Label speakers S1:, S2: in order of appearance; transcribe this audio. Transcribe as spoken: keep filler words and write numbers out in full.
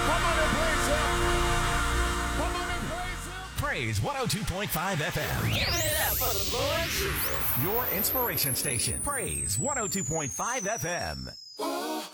S1: Come on and praise him. Come on and praise him.
S2: Praise one oh two point five F M.
S3: Giving it up for the Lord Jesus.
S2: Your inspiration station. Praise one oh two point five F M.